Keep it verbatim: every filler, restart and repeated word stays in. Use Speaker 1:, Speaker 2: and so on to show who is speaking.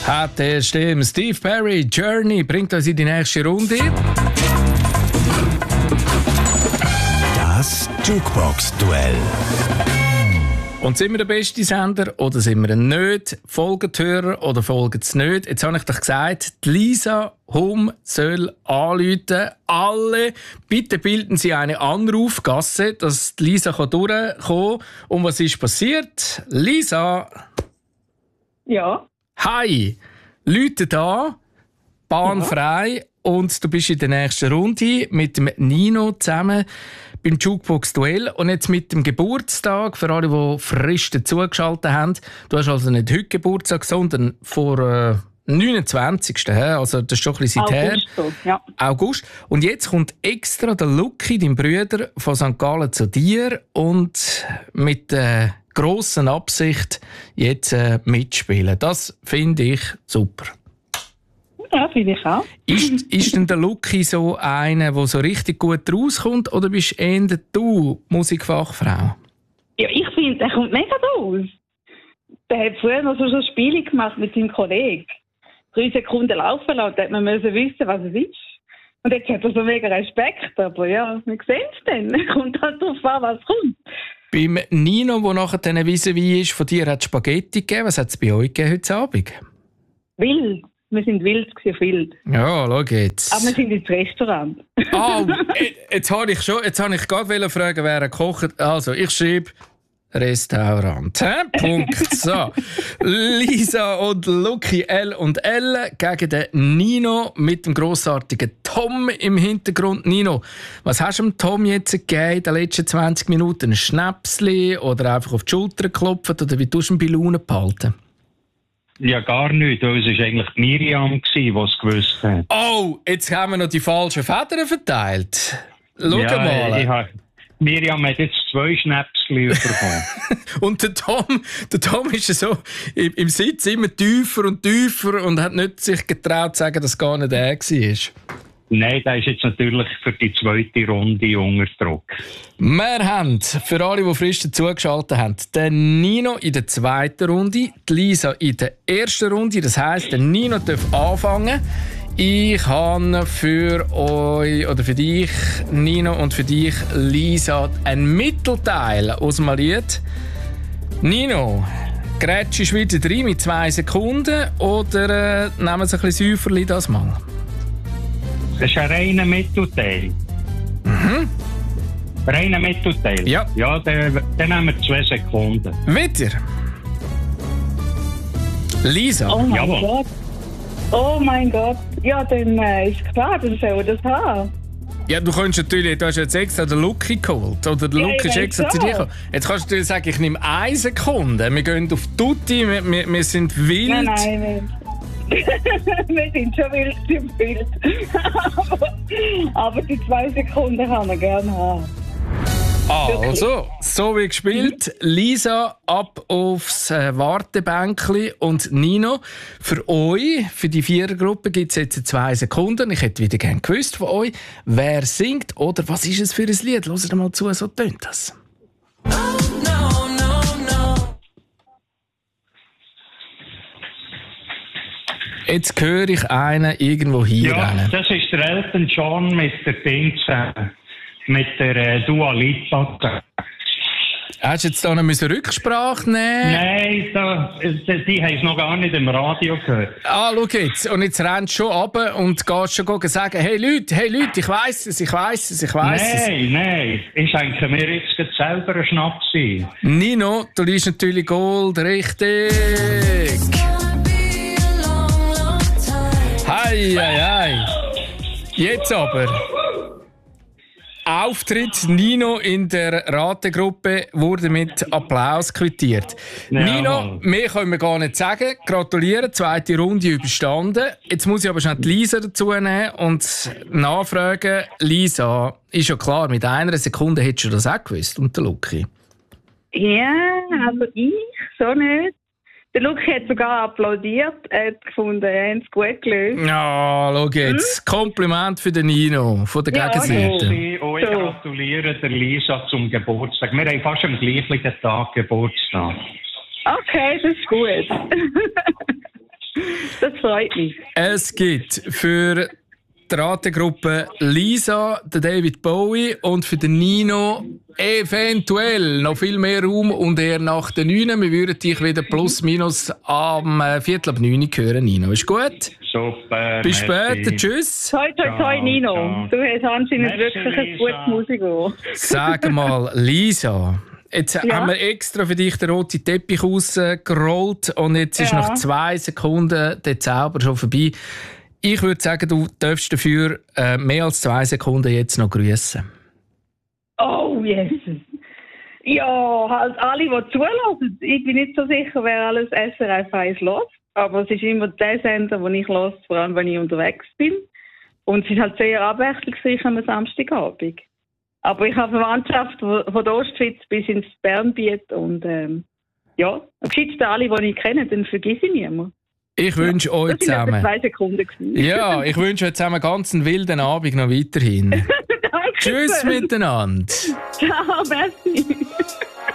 Speaker 1: Hat er stimmt. Steve Perry, Journey, bringt uns in die nächste Runde.
Speaker 2: Das Jukebox-Duell.
Speaker 1: Und sind wir der beste Sender oder sind wir nicht? Folgen die Hörer oder folgen sie nicht? Jetzt habe ich doch gesagt, die Lisa Hum soll anrufen. Alle, bitte bilden Sie eine Anrufgasse, dass die Lisa durchkommen kann. Und was ist passiert? Lisa?
Speaker 3: Ja.
Speaker 1: Hi, Leute da, Bahn ja. frei und du bist in der nächsten Runde mit dem Nino zusammen beim Jukebox-Duell und jetzt mit dem Geburtstag, für alle, die frisch dazugeschaltet haben. Du hast also nicht heute Geburtstag, sondern vor äh, neunundzwanzigsten Also das ist schon ein bisschen her.
Speaker 3: August, ja.
Speaker 1: August. Und jetzt kommt extra der Lucky, dein Bruder, von Sankt Gallen zu dir und mit der äh, grossen Absicht jetzt äh, mitspielen. Das finde ich super.
Speaker 3: Ja, finde ich auch.
Speaker 1: Ist, ist denn der Lucky so einer, der so richtig gut rauskommt, oder bist eher du Musikfachfrau?
Speaker 3: Ja, ich finde, der kommt mega raus. Der hat früher noch so ein Spiel gemacht mit seinem Kollegen. Drei Sekunden laufen lassen, da hat man müssen wissen, was es ist. Und jetzt hat er so mega Respekt, aber ja, wir sehen es dann. Kommt halt darauf an, was kommt.
Speaker 1: Beim Nino, der nachher dann vis-à-vis ist, von dir hat es Spaghetti gegeben. Was hat es bei euch gegeben heute Abend?
Speaker 3: Wild. Wir sind wild auf wild.
Speaker 1: Ja, schau jetzt.
Speaker 3: Aber wir sind ins Restaurant.
Speaker 1: Oh, jetzt habe ich schon, jetzt habe ich gerade fragen, wer kocht. Also, ich schreibe Restaurant. Hä? Punkt. So. Lisa und Lucky L und L gegen den Nino mit dem grossartigen Tom im Hintergrund. Nino, was hast du dem Tom jetzt gegeben in den letzten zwanzig Minuten? Ein Schnäpsli oder einfach auf die Schulter geklopft? Oder wie tust du ihn bei Laune behalten?
Speaker 4: Ja, gar nicht. Weil es war eigentlich Miriam, die es gewusst hat.
Speaker 1: Oh, jetzt haben wir noch die falschen Federn verteilt. Schau
Speaker 4: ja,
Speaker 1: mal.
Speaker 4: Ich hab, Miriam hat jetzt zwei Schnäpsli bekommen.
Speaker 1: Und der Tom, der Tom ist so im, im Sitz immer tiefer und tiefer und hat nicht sich getraut zu sagen, dass es gar nicht er war.
Speaker 4: Nein, der ist jetzt natürlich für die zweite Runde unter Druck.
Speaker 1: Wir haben, für alle, die frisch dazugeschaltet haben, den Nino in der zweiten Runde, die Lisa in der ersten Runde. Das heisst, der Nino darf anfangen. Ich habe für euch, oder für dich, Nino, und für dich, Lisa, einen Mittelteil aus dem Lied. Nino, grätschst du wieder rein mit zwei Sekunden oder äh, nehmen wir ein bisschen Säuferli das mal?
Speaker 4: Das ist ein reiner Mittelteil.
Speaker 1: Mhm.
Speaker 4: Reiner Mittelteil?
Speaker 1: Ja.
Speaker 4: Ja, dann, dann nehmen wir zwei Sekunden.
Speaker 1: Wieder? Lisa?
Speaker 3: Oh mein
Speaker 4: Jawohl.
Speaker 3: Gott. Oh mein Gott. Ja, dann äh, ist klar, dann soll er das haben.
Speaker 1: Ja, du kannst natürlich, du hast jetzt extra den Lucky geholt. Oder der
Speaker 3: Ja,
Speaker 1: Lucky ist
Speaker 3: ich
Speaker 1: extra
Speaker 3: weiss
Speaker 1: zu dir
Speaker 3: schon.
Speaker 1: gekommen. Jetzt kannst du natürlich sagen, ich nehme eine Sekunde. Wir gehen auf Tutti, wir, wir, wir sind wild.
Speaker 3: Nein, nein, wir, wir sind schon wild im Bild. aber, aber die zwei Sekunden kann man gerne haben.
Speaker 1: Also, so wie gespielt. Lisa, ab aufs äh, Wartebänkli und Nino. Für euch, für die Vierergruppe, gibt es jetzt zwei Sekunden. Ich hätte wieder gerne gewusst von euch, wer singt oder was ist es für ein Lied. Hört mal zu, so tönt das.
Speaker 5: Oh, no, no, no.
Speaker 1: Jetzt höre ich einen irgendwo hier
Speaker 4: Ja,
Speaker 1: rennen.
Speaker 4: das ist der Elton John mit der Ding zusammen. Mit der äh, Dua Lipa.
Speaker 1: Hast du jetzt da noch eine Rücksprache nehmen?
Speaker 4: Nein, da, die, die haben es noch gar nicht im Radio gehört.
Speaker 1: Ah, schau jetzt. Und jetzt rennst du schon runter und gehst schon sagen, hey Leute, hey Leute, ich weiss es, ich weiss es, ich weiss es.
Speaker 4: Nein, nein. Ich schenke mir jetzt gerade selber einen Schnaps ein.
Speaker 1: Nino, du liest natürlich Gold, richtig. Hei, hei, hei. Jetzt aber. Auftritt Nino in der Rategruppe wurde mit Applaus quittiert.
Speaker 4: Ja.
Speaker 1: Nino, mehr können wir gar nicht sagen. Gratulieren, zweite Runde überstanden. Jetzt muss ich aber schnell die Lisa dazu nehmen und nachfragen. Lisa, ist ja klar, mit einer Sekunde hättest du das auch gewusst und der Lucky.
Speaker 3: Ja, also ich so nicht. Der Lucky hat sogar applaudiert. Er hat gefunden, er hat es gut gelöst.
Speaker 1: Ja, schau jetzt. Hm? Kompliment für den Nino von der
Speaker 3: Ja,
Speaker 1: Gegenseite.
Speaker 4: Ich, oh, ich gratuliere der Lisa zum Geburtstag. Wir haben fast am gleichen Tag Geburtstag.
Speaker 3: Okay, das ist gut. Das freut mich.
Speaker 1: Es gibt für die Rategruppe Lisa, den David Bowie und für den Nino eventuell noch viel mehr Raum und eher nach den neun. Wir würden dich wieder plus minus am äh, Viertel ab neun hören, Nino. Ist gut?
Speaker 4: Super.
Speaker 1: Bis
Speaker 4: merci.
Speaker 1: später. Tschüss.
Speaker 3: Toi, toi, toi,
Speaker 4: Ciao,
Speaker 3: Nino.
Speaker 4: ciao.
Speaker 3: Du hast anscheinend
Speaker 4: Merci,
Speaker 3: wirklich ein
Speaker 4: Lisa.
Speaker 3: gutes Musikohr.
Speaker 1: Sag mal, Lisa. Jetzt
Speaker 3: Ja?
Speaker 1: haben wir extra für dich den roten Teppich ausgerollt und jetzt ist
Speaker 3: Ja.
Speaker 1: nach zwei Sekunden der Zauber schon vorbei. Ich würde sagen, du darfst dafür äh, mehr als zwei Sekunden jetzt noch grüßen.
Speaker 3: Oh, Jesus. Ja, halt alle, die zulassen. Ich bin nicht so sicher, wer alles S R F eins hört. Aber es ist immer der Sender, den ich höre, vor allem wenn ich unterwegs bin. Und es ist halt sehr abwechslungsreich am Samstagabend. Aber ich habe Verwandtschaft von der Ostschweiz bis ins Bernbiet. Und ähm, ja, am gescheitsten alle, die ich kenne, dann vergesse ich niemanden.
Speaker 1: Ich wünsche euch
Speaker 3: Das waren etwa
Speaker 1: zusammen.
Speaker 3: zwei Sekunden. gewesen.
Speaker 1: Ja, ich wünsche euch zusammen ganz einen wilden Abend noch weiterhin.
Speaker 3: Danke
Speaker 1: Tschüss
Speaker 3: schön.
Speaker 1: miteinander.
Speaker 3: Ciao, merci.